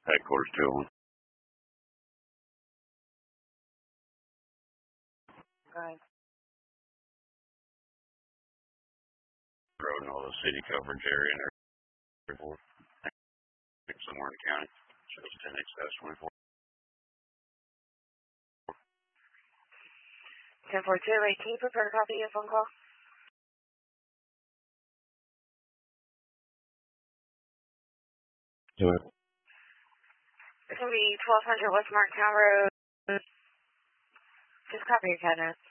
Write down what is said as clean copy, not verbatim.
Headquarters 201. Go ahead. Road and all the city coverage area and everything. Somewhere in the county. Shows 10XS 24. 1042, can you prepare a copy of your phone call? Do it. It's going to be 1200 West Marktown Road. Just copy your cabinets.